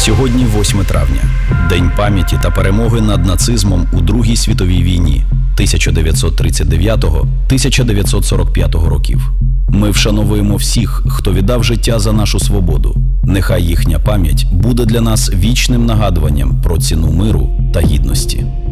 Сьогодні 8 травня – День пам'яті та перемоги над нацизмом у Другій світовій війні 1939-1945 років. Ми вшановуємо всіх, хто віддав життя за нашу свободу. Нехай їхня пам'ять буде для нас вічним нагадуванням про ціну миру та гідності.